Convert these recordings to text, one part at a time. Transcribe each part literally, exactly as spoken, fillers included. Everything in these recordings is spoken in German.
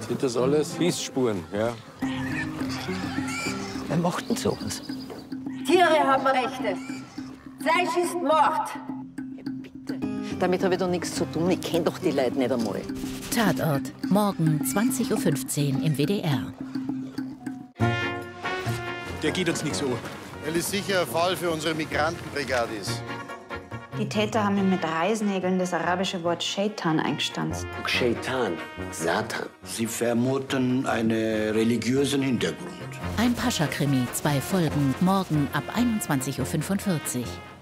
Sind das alles Biessspuren, ja? Wer macht denn sowas? Tiere haben Rechte. Fleisch ist Mord. Damit habe ich doch nichts zu tun. Ich kenne doch die Leute nicht einmal. Tatort, morgen zwanzig Uhr fünfzehn im W D R. Der geht uns nichts an. Weil es sicher ein Fall für unsere Migrantenbrigade ist. Die Täter haben ihm mit Reißnägeln das arabische Wort Shaitan eingestanzt. Shaitan, Satan. Sie vermuten einen religiösen Hintergrund. Ein Pascha-Krimi, zwei Folgen, morgen ab einundzwanzig Uhr fünfundvierzig.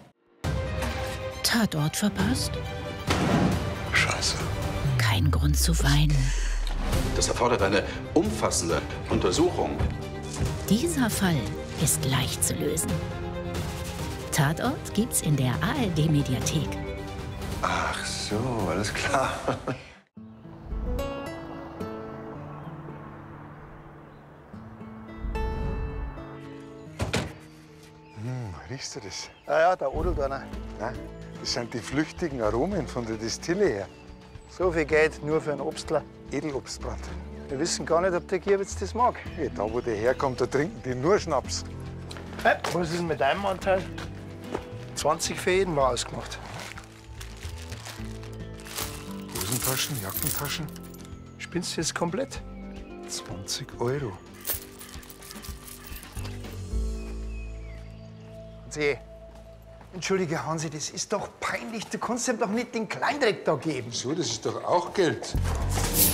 Tatort verpasst? Scheiße. Kein Grund zu weinen. Das erfordert eine umfassende Untersuchung. Dieser Fall ist leicht zu lösen. Tatort gibt's in der A R D-Mediathek. Ach so, alles klar. Hm, riechst du das? Ja, ja, da odelt einer. Ja, das sind die flüchtigen Aromen von der Distille her. So viel Geld nur für einen Obstler. Edelobstbrand. Wir wissen gar nicht, ob der Gierwitz das mag. Ja, da, wo der herkommt, da trinken die nur Schnaps. Hey, was ist denn mit deinem Anteil? zwanzig für jeden war ausgemacht. Hosentaschen, Jackentaschen, Spinnst du jetzt komplett? zwanzig Euro. Sie, entschuldige, Hansi, das ist doch peinlich. Du kannst ihm doch nicht den Kleindreck da geben. So, das ist doch auch Geld.